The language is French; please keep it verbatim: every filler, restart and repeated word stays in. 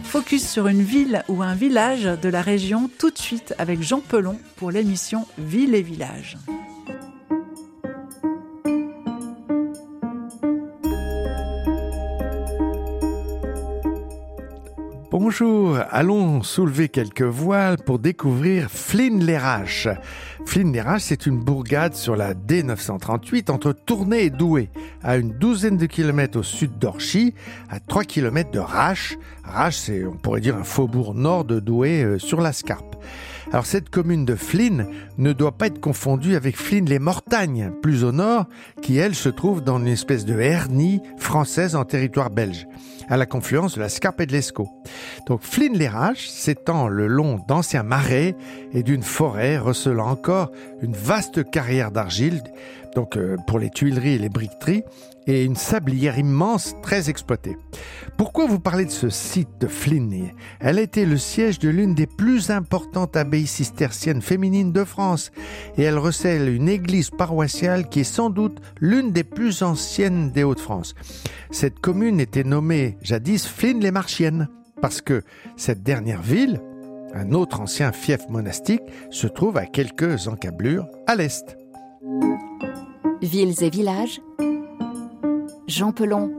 Focus sur une ville ou un village de la région tout de suite avec Jean Pelon pour l'émission Ville et Village. Bonjour, allons soulever quelques voiles pour découvrir Flins-les-Raches. Flins-les-Raches, c'est une bourgade sur la D neuf cent trente-huit entre Tournai et Douai, à une douzaine de kilomètres au sud d'Orchy, à trois kilomètres de Raches. Raches, c'est, on pourrait dire, un faubourg nord de Douai euh, sur la Scarpe. Alors cette commune de Flins ne doit pas être confondue avec Flins-les-Mortagnes, plus au nord, qui elle se trouve dans une espèce de hernie française en territoire belge, à la confluence de la Scarpe et de l'Escaut. Donc Flins-les-Raches s'étend le long d'anciens marais et d'une forêt recelant encore une vaste carrière d'argile, donc euh, pour les tuileries et les briqueteries, et une sablière immense très exploitée. Pourquoi vous parlez de ce site de Flins ? Elle a été le siège de l'une des plus importantes abbayes cisterciennes féminines de France et elle recèle une église paroissiale qui est sans doute l'une des plus anciennes des Hauts-de-France. Cette commune était nommée jadis Flins-les-Marchiennes parce que cette dernière ville, un autre ancien fief monastique, se trouve à quelques encablures à l'est. Villes et villages, Jean Pelon.